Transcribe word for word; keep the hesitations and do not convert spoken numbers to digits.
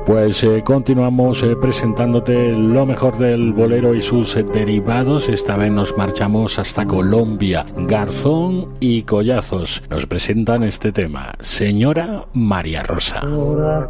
Pues eh, continuamos eh, presentándote lo mejor del bolero y sus eh, derivados. Esta vez nos marchamos hasta Colombia. Garzón y Collazos nos presentan este tema, Señora María Rosa.